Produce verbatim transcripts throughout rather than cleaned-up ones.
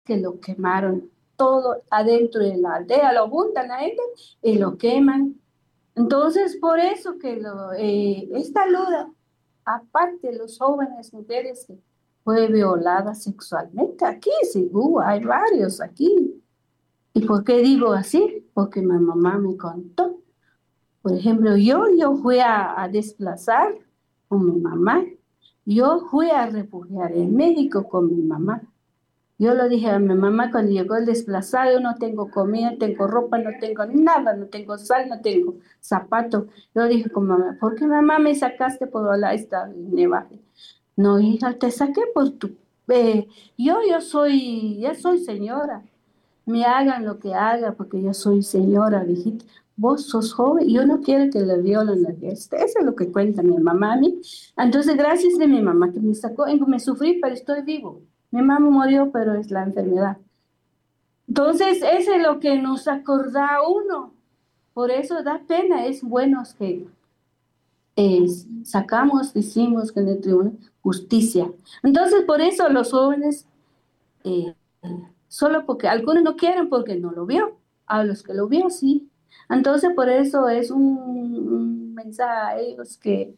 que lo quemaron todo adentro de la aldea, lo juntan a gente y lo queman. Entonces, por eso que lo, eh, esta Lula, aparte de los jóvenes mujeres que fue violada sexualmente, aquí sí, uh, hay varios aquí. ¿Y por qué digo así? Porque mi mamá me contó. Por ejemplo, yo, yo fui a, a desplazar con mi mamá. Yo fui a refugiar en México con mi mamá. Yo lo dije a mi mamá cuando llegó el desplazado, no tengo comida, no tengo ropa, no tengo nada, no tengo sal, no tengo zapato. Yo dije con mamá, ¿por qué mamá me sacaste por la esta nevaje? No, hija, te saqué por tu... eh, yo, yo soy, ya soy señora. Me hagan lo que haga porque yo soy señora, viejita. Vos sos joven, yo no quiero que le violen la fiesta. Eso es lo que cuenta mi mamá a mí. Entonces, gracias de mi mamá que me sacó, me sufrí, pero estoy vivo. Mi mamá murió, pero es la enfermedad. Entonces, eso es lo que nos acorda a uno. Por eso da pena, es bueno que eh, sacamos, decimos que en el tribunal justicia. Entonces, por eso los jóvenes, eh, solo porque algunos no quieren porque no lo vio, a los que lo vio sí. Entonces, por eso es un, un mensaje a ellos que,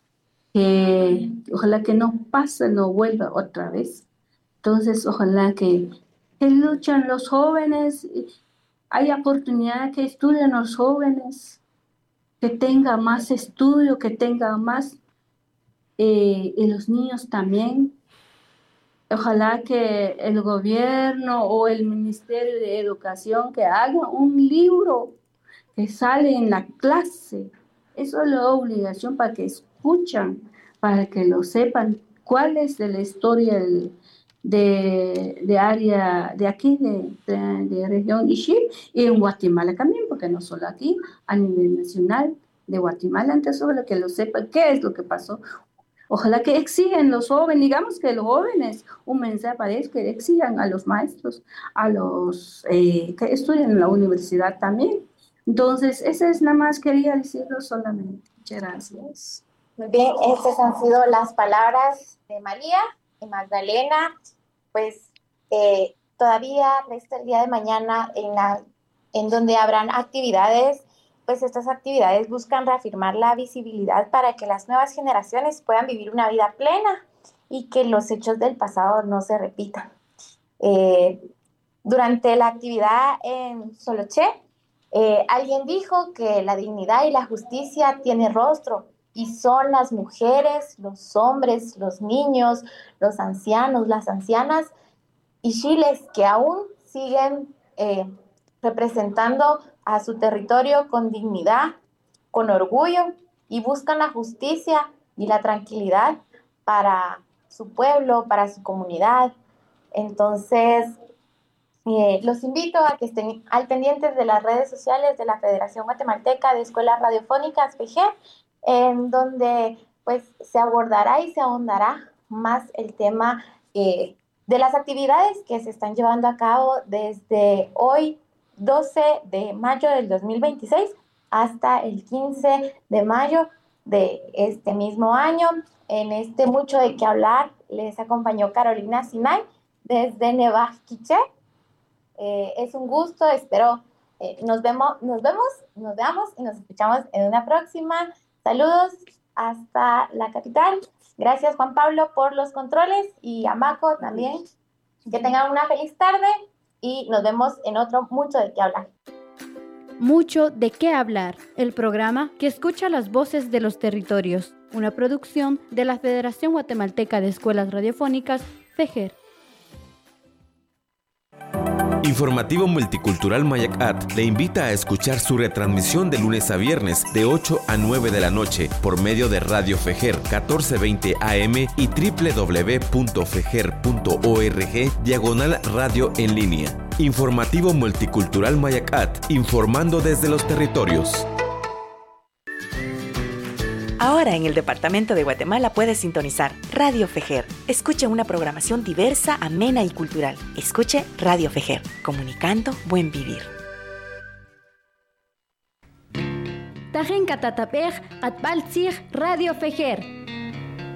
que ojalá que no pase, no vuelva otra vez. Entonces, ojalá que, que luchan los jóvenes, hay oportunidad que estudien los jóvenes, que tenga más estudio, que tenga más, eh, y los niños también. Ojalá que el gobierno o el Ministerio de Educación que haga un libro que sale en la clase. Eso es la obligación para que escuchan, para que lo sepan cuál es de la historia del- de, de área de aquí, de, de, de región Ishir, y en Guatemala también, porque no solo aquí, a nivel nacional de Guatemala, entonces solo que lo sepan qué es lo que pasó. Ojalá que exigen los jóvenes, digamos que los jóvenes, un mensaje para ellos, que exijan a los maestros, a los eh, que estudian en la universidad también. Entonces, ese es nada más, quería decirlo solamente. Muchas gracias. Muy bien, estas han sido las palabras de María y Magdalena. Pues eh, todavía resta el día de mañana en, la, en donde habrán actividades. Pues estas actividades buscan reafirmar la visibilidad para que las nuevas generaciones puedan vivir una vida plena y que los hechos del pasado no se repitan. Eh, durante la actividad en Soloché, eh, alguien dijo que la dignidad y la justicia tienen rostro y son las mujeres, los hombres, los niños, los ancianos, las ancianas y chiles que aún siguen eh, representando a su territorio con dignidad, con orgullo y buscan la justicia y la tranquilidad para su pueblo, para su comunidad. Entonces, eh, los invito a que estén al pendientes de las redes sociales de la Federación Guatemalteca de Escuelas Radiofónicas, F E G E, en donde pues se abordará y se ahondará más el tema eh, de las actividades que se están llevando a cabo desde hoy, doce de mayo del dos mil veintiséis, hasta el quince de mayo de este mismo año. En este Mucho de qué hablar les acompañó Carolina Sinay desde Nevaj Quiché. Eh, es un gusto, espero eh, nos vemos, nos vemos, nos veamos y nos escuchamos en una próxima. Saludos hasta la capital. Gracias Juan Pablo por los controles y a Maco también. Que tengan una feliz tarde y nos vemos en otro Mucho de qué hablar. Mucho de qué hablar, el programa que escucha las voces de los territorios, una producción de la Federación Guatemalteca de Escuelas Radiofónicas, F E G E R. Informativo Multicultural Mayacat le invita a escuchar su retransmisión de lunes a viernes de ocho a nueve de la noche por medio de Radio F E G E R catorce veinte A M y doble u doble u doble u punto feger punto org diagonal radio en línea. Informativo Multicultural Mayacat, informando desde los territorios. Ahora en el departamento de Guatemala puedes sintonizar Radio F E G E R. Escuche una programación diversa, amena y cultural. Escuche Radio F E G E R, comunicando buen vivir. Tajen Katatapej, Atbaltzig, Radio F E G E R.